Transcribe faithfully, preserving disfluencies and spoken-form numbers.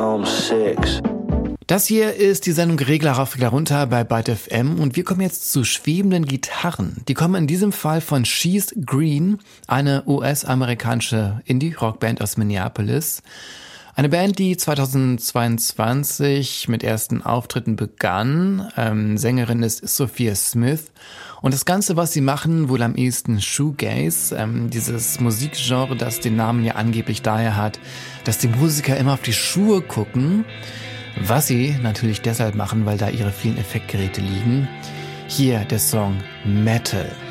Psalm six. Das hier ist die Sendung Regler rauf, Regler runter bei Byte F M und wir kommen jetzt zu schwebenden Gitarren. Die kommen in diesem Fall von She's Green, eine U S-amerikanische Indie-Rockband aus Minneapolis. Eine Band, die zweitausendzweiundzwanzig mit ersten Auftritten begann. Ähm, Sängerin ist Sophia Smith. Und das Ganze, was sie machen, wohl am ehesten Shoegaze, ähm, dieses Musikgenre, das den Namen ja angeblich daher hat, dass die Musiker immer auf die Schuhe gucken. Was sie natürlich deshalb machen, weil da ihre vielen Effektgeräte liegen. Hier der Song Metal.